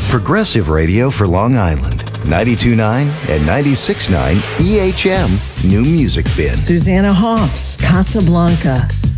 Progressive radio for Long Island. 92.9 and 96.9 EHM New Music Biz. Susanna Hoffs, Casablanca.